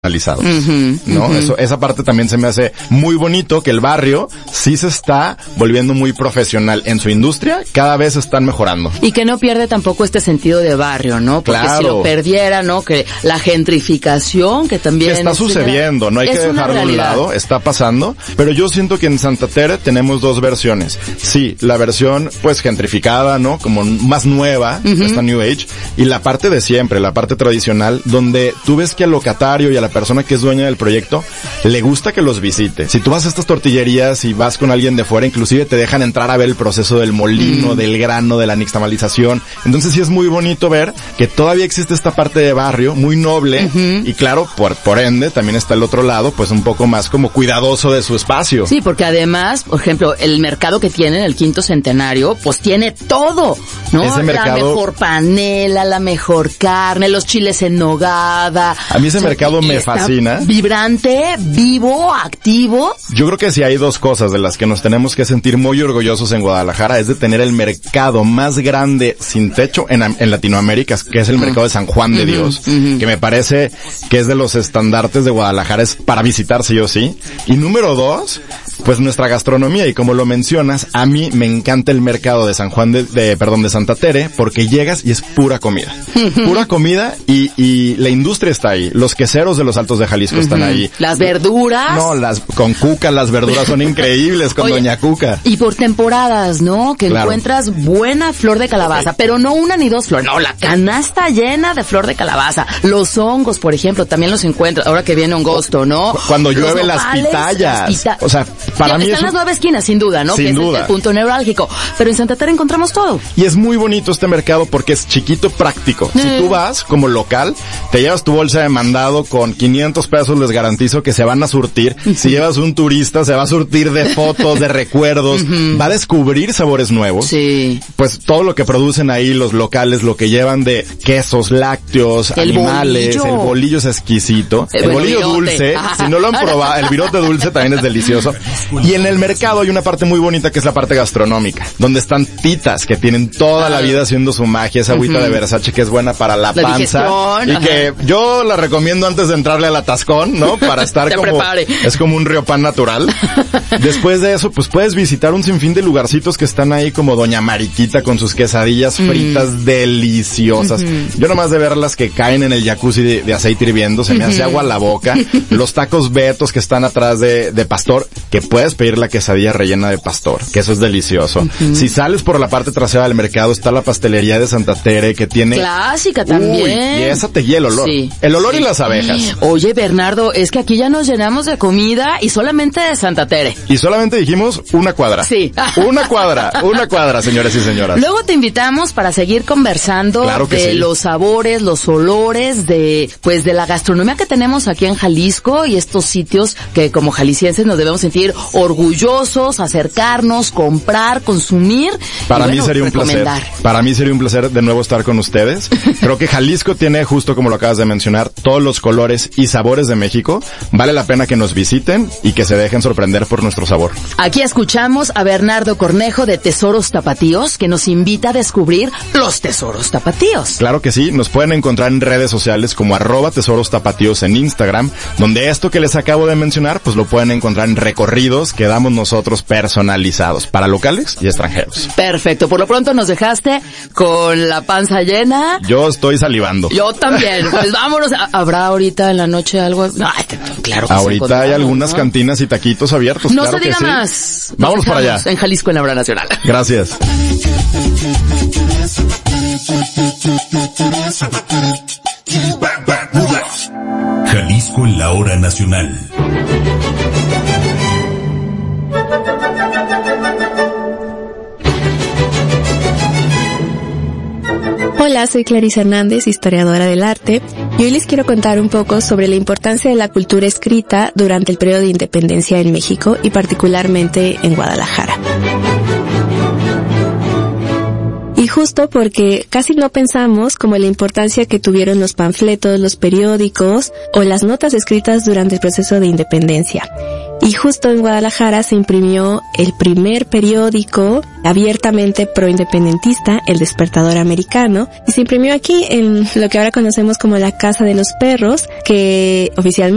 analizados, ¿no? Esa parte también se me hace muy bonito, que el barrio sí se está volviendo muy profesional en su industria, cada vez están mejorando. Y que no pierde tampoco este sentido de barrio, ¿no? Porque claro, si lo perdiera, ¿no? Que la gentrificación, que también... Que está sucediendo, no hay que dejarlo a un lado, está pasando, pero yo siento que en Santa Tere tenemos dos versiones. Sí, la versión, pues, gentrificada, ¿no? Como más nueva, esta New Age, y la parte de siempre, la parte tradicional, donde tú ves que al locatario y a la persona que es dueña del proyecto le gusta que los visite. Si tú vas a estas tortillerías y vas con alguien de fuera, inclusive te dejan entrar a ver el proceso del molino, del grano, de la nixtamalización. Entonces sí es muy bonito ver que todavía existe esta parte de barrio muy noble y claro, por ende también está el otro lado, pues un poco más como cuidadoso de su espacio. Sí, porque además, por ejemplo, el mercado que tiene el Quinto Centenario, pues tiene todo, ¿no? Ese mercado, la mejor panela, la mejor carne, los chiles en nogada. A mí ese mercado me fascina. Vibrante, vivo, activo. Yo creo que si hay dos cosas de las que nos tenemos que sentir muy orgullosos en Guadalajara, es de tener el mercado más grande sin techo en Latinoamérica, que es el mercado de San Juan de Dios, que me parece que es de los estandartes de Guadalajara, es para visitar sí o sí. Y número dos, pues nuestra gastronomía, y como lo mencionas, a mí me encanta el mercado de San Juan de Santa Tere, porque llegas y es pura comida. Pura comida y la industria está ahí. Los queseros de los Altos de Jalisco están ahí. Las verduras. No, con Cuca, las verduras son increíbles con Doña Cuca. Y por temporadas, ¿no? Que claro, encuentras buena flor de calabaza, pero no una ni dos flores, no, la canasta llena de flor de calabaza. Los hongos, por ejemplo, también los encuentras, ahora que viene agosto, ¿no? Cuando llueve las pitayas. O sea, para mí están las 9 esquinas, sin duda, ¿no? Sin duda. Es el punto neurálgico. Pero en Santa Tere encontramos todo. Y es muy bonito este mercado porque es chiquito, práctico. Si tú vas como local, te llevas tu bolsa de mandado con 500 pesos, les garantizo que se van a surtir. Si llevas un turista, se va a surtir de fotos, de recuerdos, va a descubrir sabores nuevos. Sí. Pues todo lo que producen ahí los locales, lo que llevan de quesos, lácteos, animales, el bolillo es exquisito. El bolillo dulce, si no lo han probado, el virote dulce también es delicioso. Y en el mercado hay una parte muy bonita que es la parte gastronómica, donde están titas que tienen toda la vida haciendo su magia, esa agüita de Versace que es buena para la panza y que yo la recomiendo antes de entrarle al atascón, ¿no? Para estar como prepare. Es como un riopan natural. Después de eso, pues puedes visitar un sinfín de lugarcitos que están ahí como Doña Mariquita con sus quesadillas fritas deliciosas. Yo nomás de verlas que caen en el jacuzzi de aceite hirviendo se me hace agua a la boca. Los tacos Betos que están atrás de pastor, que puedes pedir la quesadilla rellena de pastor, que eso es delicioso. Si sales por la parte trasera del mercado está la pastelería de Santa Tere que tiene... Clásica también. Uy, y esa te guía el olor. Sí. El olor y las abejas. Oye, Bernardo, es que aquí ya nos llenamos de comida y solamente de Santa Tere. Y solamente dijimos una cuadra. Sí. Una cuadra, señores y señoras. Luego te invitamos para seguir conversando de los sabores, los olores, de la gastronomía que tenemos aquí en Jalisco y estos sitios que como jaliscienses nos debemos sentir orgullosos, acercarnos, comprar, consumir. Para mí sería un placer. Para mí sería un placer de nuevo estar con ustedes. Creo que Jalisco tiene, justo como lo acabas de mencionar, todos los colores y sabores de México. Vale la pena que nos visiten y que se dejen sorprender por nuestro sabor. Aquí escuchamos a Bernardo Cornejo de Tesoros Tapatíos, que nos invita a descubrir los tesoros tapatíos. Claro que sí, nos pueden encontrar en redes sociales como @tesorostapatíos en Instagram, donde esto que les acabo de mencionar, pues lo pueden encontrar en recorridos que damos nosotros personalizados para locales y extranjeros. Perfecto, por lo pronto nos dejaste con la panza llena. Yo estoy salivando. Yo también. Pues vámonos. ¿Habrá ahorita en la noche algo? Ay, claro que ahorita hay algunas cantinas y taquitos abiertos. No claro se diga que sí. más. Vámonos para allá. En Jalisco, en la hora nacional. Gracias. Jalisco en la hora nacional. Hola, soy Clarisa Hernández, historiadora del arte, y hoy les quiero contar un poco sobre la importancia de la cultura escrita durante el periodo de independencia en México y particularmente en Guadalajara. Y justo porque casi no pensamos como la importancia que tuvieron los panfletos, los periódicos o las notas escritas durante el proceso de independencia. Y justo en Guadalajara se imprimió el primer periódico abiertamente proindependentista, El Despertador Americano, y se imprimió aquí en lo que ahora conocemos como la Casa de los Perros, que oficialmente